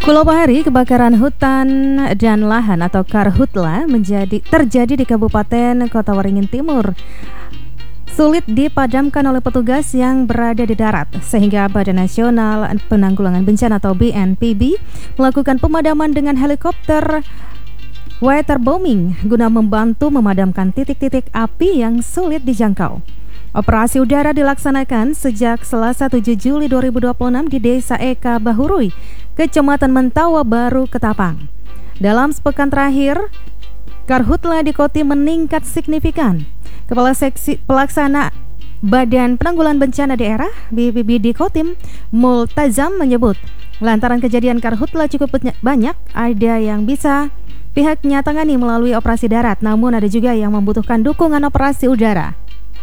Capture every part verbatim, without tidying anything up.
Pulau Bahari, kebakaran hutan dan lahan atau karhutla menjadi terjadi di Kabupaten Kota Waringin Timur. Sulit dipadamkan oleh petugas yang berada di darat, sehingga Badan Nasional Penanggulangan Bencana atau B N P B melakukan pemadaman dengan helikopter waterbombing guna membantu memadamkan titik-titik api yang sulit dijangkau. Operasi udara dilaksanakan sejak Selasa tujuh Juli dua ribu dua puluh enam di Desa Eka Bahurui, Kecamatan Mentawa Baru, Ketapang. Dalam sepekan terakhir, karhutla di Kotim meningkat signifikan. Kepala Seksi Pelaksana Badan Penanggulangan Bencana Daerah B P B D Kotim, Multazam, menyebut lantaran kejadian karhutla cukup banyak, ada yang bisa pihaknya tangani melalui operasi darat, namun ada juga yang membutuhkan dukungan operasi udara.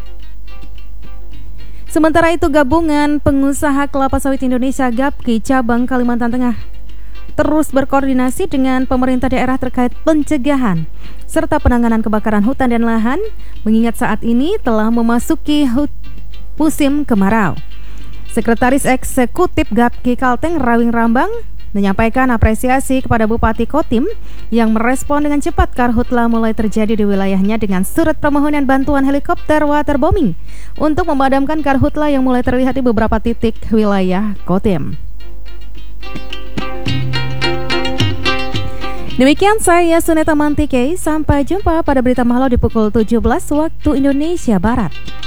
Sementara itu, Gabungan Pengusaha Kelapa Sawit Indonesia Gapki Cabang Kalimantan Tengah terus berkoordinasi dengan pemerintah daerah terkait pencegahan serta penanganan kebakaran hutan dan lahan, mengingat saat ini telah memasuki hut- musim kemarau. Sekretaris Eksekutif Gapki Kalteng, Rawing Rambang, menyampaikan apresiasi kepada Bupati Kotim yang merespon dengan cepat karhutla mulai terjadi di wilayahnya dengan surat permohonan bantuan helikopter waterbombing untuk memadamkan karhutla yang mulai terlihat di beberapa titik wilayah Kotim. Demikian saya Suneta Mantike, sampai jumpa pada berita malam di pukul tujuh belas waktu Indonesia Barat.